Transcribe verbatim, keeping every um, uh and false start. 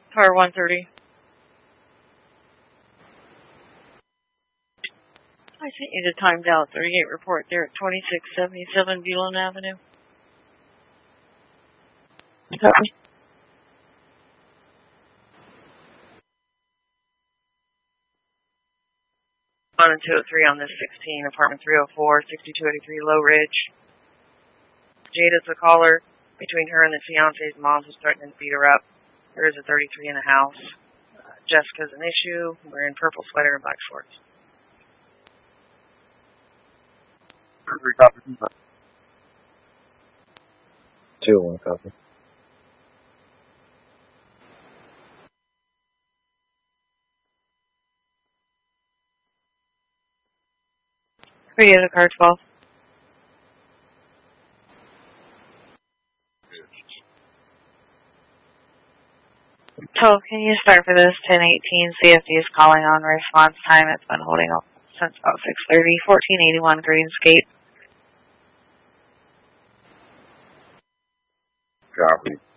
Car one thirty. I sent you the timed out thirty-eight report there at twenty-six seventy-seven Bulan Avenue. Copy. one and two oh three on this sixteen, apartment three oh four, sixty-two eighty-three Low Ridge. Jada's the caller. Between her and the fiance's mom who's threatening to beat her up. There is a thirty-three in the house. Uh, Jessica's an issue, wearing purple sweater and black shorts. Three copies. Two oh one copy. Three is a car twelve. So, can you start for this ten eighteen? C F D is calling on response time. It's been holding up since about six thirty. fourteen eighty-one Greenscape. Copy.